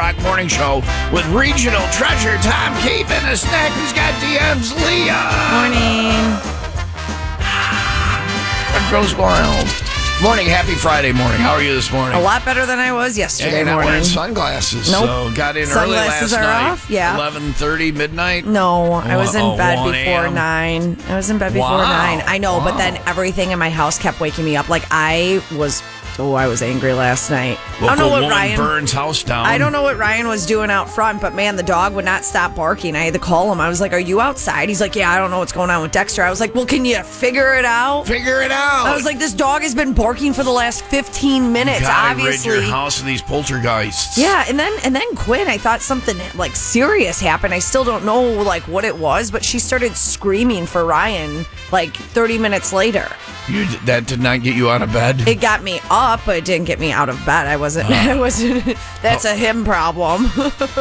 Rock Morning Show with regional treasure Tom Keefe and a snack who's got DMs, Leah. Morning. It goes wild. Morning, happy Friday morning. How are you this morning? A lot better than I was yesterday not morning. wearing sunglasses. Nope. So got in Sunglasses early last are night. off? Yeah. 11:30, midnight. No, I was in bed 1 before a.m.? 9. I was in bed before Wow. 9. I know, but Wow. then everything in my house kept waking me up. Like I was angry last night. I don't know Local what woman Ryan burns house down. I don't know what Ryan was doing out front, but man, the dog would not stop barking. I had to call him. I was like, "Are you outside?" He's like, "Yeah, I don't know what's going on with Dexter." I was like, "Well, can you figure it out?" Figure it out. I was like, "This dog has been barking for the last 15 minutes, Gotta obviously." rid your house of these poltergeists. Yeah, and then Quinn, I thought something like serious happened. I still don't know like what it was, but she started screaming for Ryan like 30 minutes later. That did not get you out of bed? It got me up, but it didn't get me out of bed. I wasn't. That's a him problem.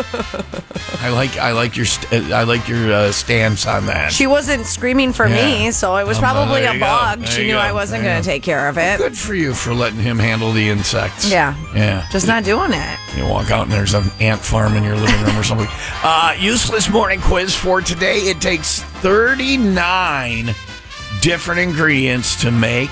I like your stance on that. She wasn't screaming for me, so it was probably there a you go. bug. There She you knew go. I wasn't There you going to go. take care of it. Good for you for letting him handle the insects. Yeah. Yeah. Just not doing it. You walk out and there's an ant farm in your living room or something. Useless morning quiz for today. It takes 39 different ingredients to make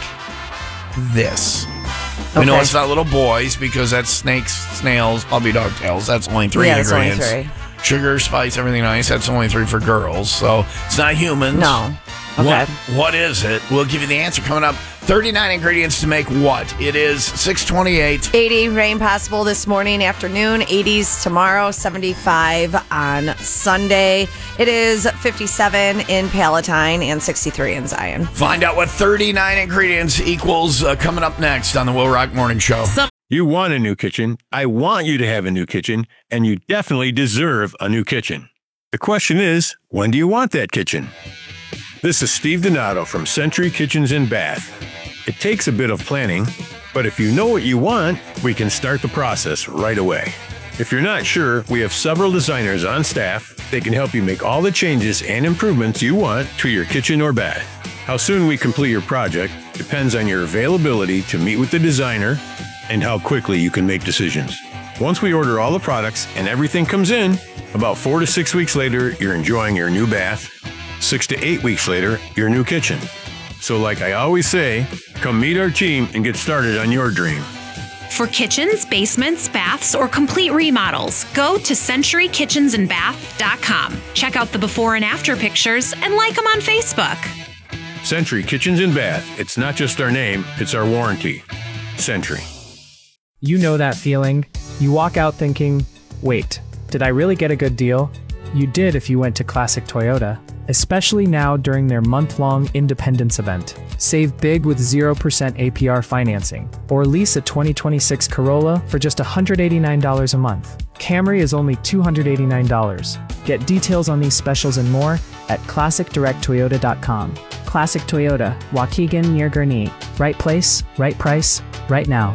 this. We know Okay. it's not little boys because that's snakes, snails, puppy dog tails. That's only 3 Yeah, that's only ingredients. 3. Sugar, spice, everything nice. That's only 3 for girls. So it's not humans. No. Okay. What is it? We'll give you the answer coming up. 39 ingredients to make what? It is 6:28. 80 rain possible this morning, afternoon. 80s tomorrow. 75 on Sunday. It is 57 in Palatine and 63 in Zion. Find out what 39 ingredients equals coming up next on the Will Rock Morning Show. You want a new kitchen. I want you to have a new kitchen, and you definitely deserve a new kitchen. The question is, when do you want that kitchen? This is Steve Donato from Century Kitchens and Bath. It takes a bit of planning, but if you know what you want, we can start the process right away. If you're not sure, we have several designers on staff. They can help you make all the changes and improvements you want to your kitchen or bath. How soon we complete your project depends on your availability to meet with the designer and how quickly you can make decisions. Once we order all the products and everything comes in, about 4 to 6 weeks later, you're enjoying your new bath. 6 to 8 weeks later, your new kitchen. So like I always say, come meet our team and get started on your dream. For kitchens, basements, baths, or complete remodels, go to CenturyKitchensandBath.com. Check out the before and after pictures and like them on Facebook. Century Kitchens and Bath. It's not just our name, it's our warranty. Century. You know that feeling. You walk out thinking, wait, did I really get a good deal? You did if you went to Classic Toyota, especially now during their month-long Independence event. Save big with 0% APR financing, or lease a 2026 Corolla for just $189 a month. Camry is only $289. Get details on these specials and more at ClassicDirectToyota.com. Classic Toyota, Waukegan near Gurnee. Right place, right price, right now.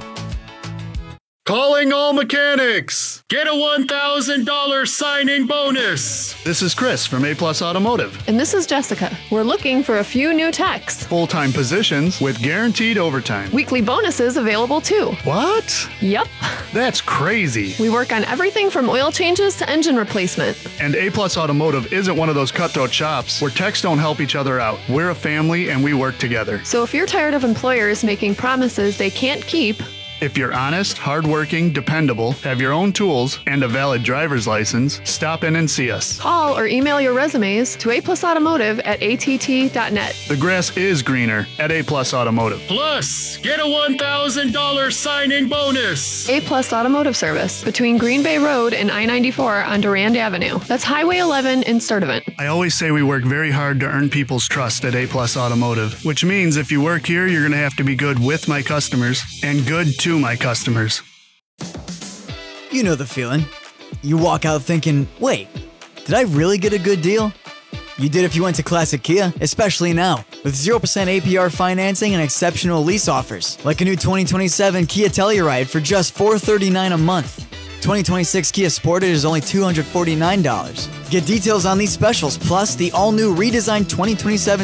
Calling all mechanics! Get a $1,000 signing bonus! This is Chris from A Plus Automotive. And this is Jessica. We're looking for a few new techs. Full-time positions with guaranteed overtime. Weekly bonuses available too. What? Yep. That's crazy. We work on everything from oil changes to engine replacement. And A Plus Automotive isn't one of those cutthroat shops where techs don't help each other out. We're a family and we work together. So if you're tired of employers making promises they can't keep, If you're honest, hardworking, dependable, have your own tools, and a valid driver's license, stop in and see us. call or email your resumes to aplusautomotive@att.net. The grass is greener at A Plus Automotive. Plus, get a $1,000 signing bonus! A Plus Automotive Service between Green Bay Road and I-94 on Durand Avenue. That's Highway 11 in Sturtevant. I always say we work very hard to earn people's trust at A Plus Automotive, which means if you work here, you're going to have to be good with my customers and good to my customers. You know the feeling. You walk out thinking, wait, did I really get a good deal? You did if you went to Classic Kia, especially now, with 0% APR financing and exceptional lease offers, like a new 2027 Kia Telluride for just $439 a month. 2026 Kia Sportage is only $249. Get details on these specials, plus the all-new redesigned 2027